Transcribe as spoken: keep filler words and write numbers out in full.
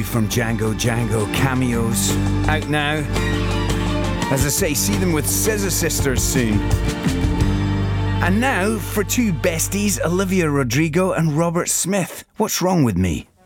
from Django Django, cameos, out now. As I say, see them with Scissor Sisters soon. And now for two besties, Olivia Rodrigo and Robert Smith. What's Wrong With Me?